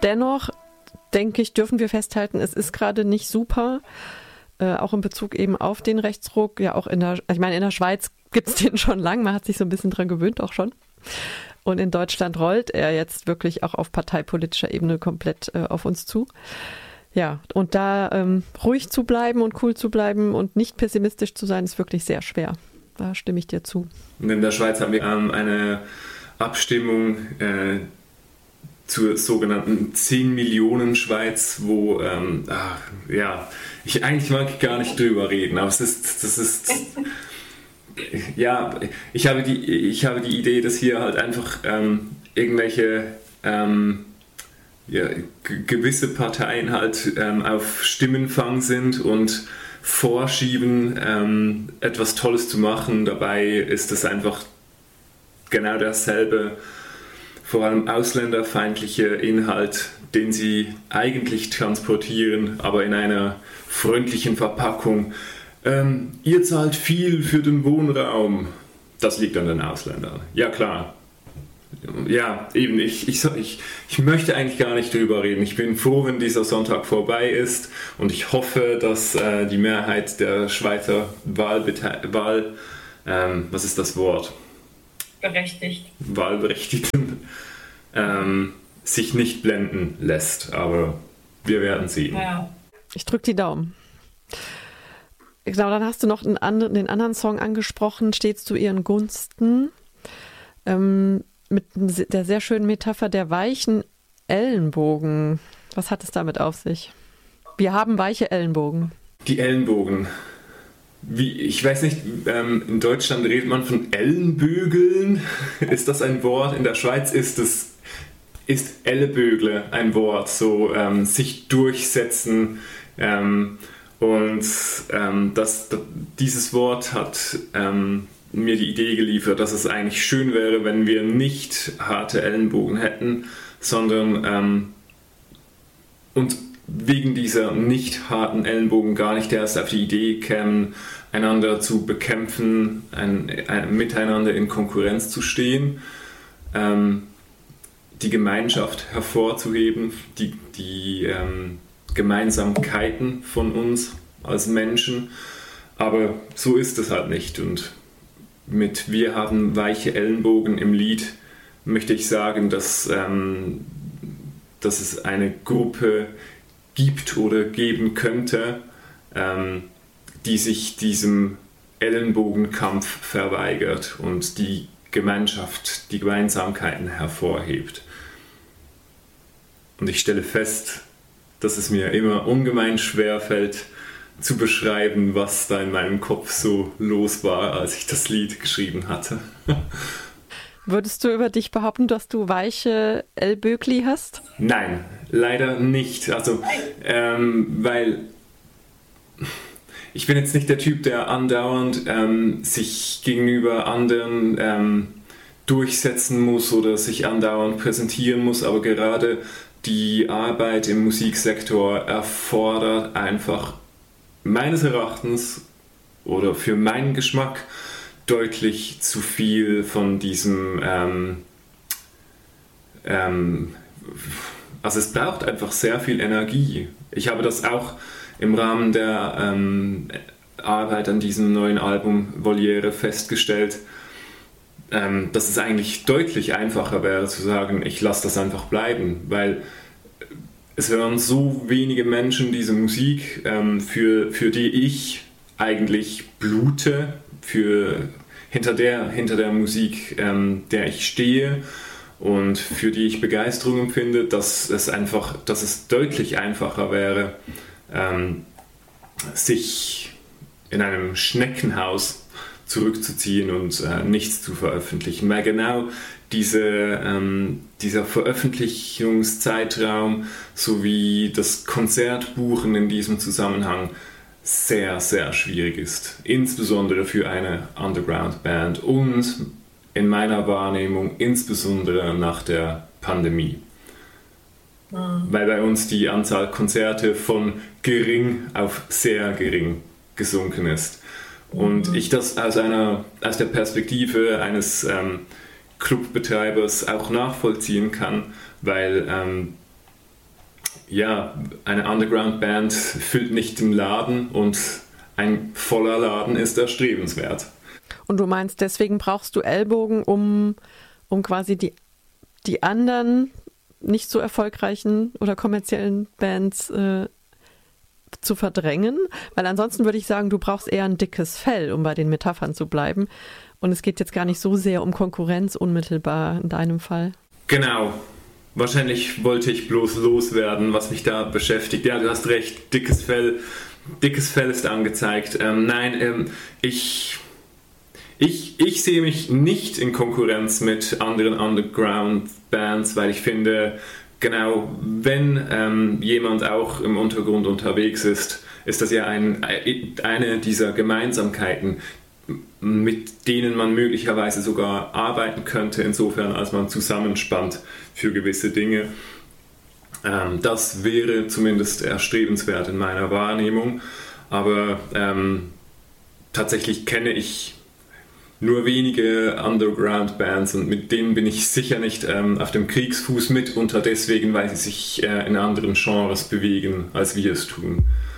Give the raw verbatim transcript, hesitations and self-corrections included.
dennoch, denke ich, dürfen wir festhalten, es ist gerade nicht super, äh, auch in Bezug eben auf den Rechtsruck. Ja, auch in der, ich meine, in der Schweiz gibt es den schon lang, man hat sich so ein bisschen dran gewöhnt auch schon. Und in Deutschland rollt er jetzt wirklich auch auf parteipolitischer Ebene komplett äh, auf uns zu. Ja, und da ähm, ruhig zu bleiben und cool zu bleiben und nicht pessimistisch zu sein, ist wirklich sehr schwer. Da stimme ich dir zu. Und in der Schweiz haben wir ähm, eine Abstimmung äh, zur sogenannten zehn Millionen Schweiz, wo, ähm, ach, ja, ich eigentlich mag ich gar nicht drüber reden, aber es ist, das ist, ja, ich habe die, ich habe die Idee, dass hier halt einfach ähm, irgendwelche ähm, ja, g- gewisse Parteien halt ähm, auf Stimmenfang sind und vorschieben, ähm, etwas Tolles zu machen. Dabei ist es einfach genau dasselbe, vor allem ausländerfeindliche Inhalt, den sie eigentlich transportieren, aber in einer freundlichen Verpackung. Ähm, ihr zahlt viel für den Wohnraum. Das liegt an den Ausländern. Ja, klar. Ja, eben, ich, ich, ich, ich möchte eigentlich gar nicht drüber reden. Ich bin froh, wenn dieser Sonntag vorbei ist und ich hoffe, dass äh, die Mehrheit der Schweizer Wahlbete- Wahl, ähm, was ist das Wort? Berechtigt. Wahlberechtigten ähm, sich nicht blenden lässt, aber wir werden sehen. Ja. Ich drücke die Daumen. Genau, dann hast du noch einen anderen, den anderen Song angesprochen, Stets zu ihren Gunsten. Ähm, mit der sehr schönen Metapher der weichen Ellenbogen. Was hat es damit auf sich? Wir haben weiche Ellenbogen. Die Ellenbogen. Wie, ich weiß nicht, ähm, in Deutschland redet man von Ellenbögeln. Ist das ein Wort? In der Schweiz ist es ist Ellebögle ein Wort, so ähm, sich durchsetzen. Ähm, und ähm, das, das, dieses Wort hat ähm, mir die Idee geliefert, dass es eigentlich schön wäre, wenn wir nicht harte Ellenbogen hätten, sondern ähm, und wegen dieser nicht harten Ellenbogen gar nicht erst auf die Idee kämen, einander zu bekämpfen, ein, ein, miteinander in Konkurrenz zu stehen, ähm, die Gemeinschaft hervorzuheben, die, die ähm, Gemeinsamkeiten von uns als Menschen. Aber so ist es halt nicht. Und mit Wir haben weiche Ellenbogen im Lied möchte ich sagen, dass, ähm, dass es eine Gruppe gibt oder geben könnte, ähm, die sich diesem Ellenbogenkampf verweigert und die Gemeinschaft, die Gemeinsamkeiten hervorhebt. Und ich stelle fest, dass es mir immer ungemein schwer fällt, zu beschreiben, was da in meinem Kopf so los war, als ich das Lied geschrieben hatte. Würdest du über dich behaupten, dass du weiche Ellbögli hast? Nein, leider nicht. Also, ähm, weil ich bin jetzt nicht der Typ, der andauernd ähm, sich gegenüber anderen ähm, durchsetzen muss oder sich andauernd präsentieren muss, aber gerade die Arbeit im Musiksektor erfordert einfach meines Erachtens oder für meinen Geschmack deutlich zu viel von diesem, ähm, ähm, also es braucht einfach sehr viel Energie. Ich habe das auch im Rahmen der ähm, Arbeit an diesem neuen Album Voliere festgestellt, ähm, dass es eigentlich deutlich einfacher wäre zu sagen, ich lasse das einfach bleiben, weil es hören so wenige Menschen diese Musik, ähm, für, für die ich eigentlich blute, für, hinter, der, hinter der Musik, ähm, der ich stehe und für die ich Begeisterung empfinde, dass es einfach, dass es deutlich einfacher wäre, ähm, sich in einem Schneckenhaus zurückzuziehen und äh, nichts zu veröffentlichen. Weil genau diese, ähm, dieser Veröffentlichungszeitraum sowie das Konzertbuchen in diesem Zusammenhang sehr, sehr schwierig ist. Insbesondere für eine Underground-Band und in meiner Wahrnehmung insbesondere nach der Pandemie. Mhm. Weil bei uns die Anzahl Konzerte von gering auf sehr gering gesunken ist. Und mhm. ich das aus, einer, aus der Perspektive eines ähm, Clubbetreibers auch nachvollziehen kann, weil ähm, ja, eine Underground-Band füllt nicht den Laden und ein voller Laden ist erstrebenswert. Und du meinst, deswegen brauchst du Ellbogen, um, um quasi die, die anderen nicht so erfolgreichen oder kommerziellen Bands äh, zu verdrängen? Weil ansonsten würde ich sagen, du brauchst eher ein dickes Fell, um bei den Metaphern zu bleiben. Und es geht jetzt gar nicht so sehr um Konkurrenz unmittelbar in deinem Fall. Genau. Wahrscheinlich wollte ich bloß loswerden, was mich da beschäftigt. Ja, du hast recht, dickes Fell, dickes Fell ist angezeigt. Ähm, nein, ähm, ich, ich, ich sehe mich nicht in Konkurrenz mit anderen Underground-Bands, weil ich finde, genau, wenn ähm, jemand auch im Untergrund unterwegs ist, ist das ja ein, eine dieser Gemeinsamkeiten, mit denen man möglicherweise sogar arbeiten könnte, insofern als man zusammenspannt für gewisse Dinge. Ähm, das wäre zumindest erstrebenswert in meiner Wahrnehmung, aber ähm, tatsächlich kenne ich nur wenige Underground-Bands und mit denen bin ich sicher nicht ähm, auf dem Kriegsfuß mitunter deswegen, weil sie sich äh, in anderen Genres bewegen, als wir es tun.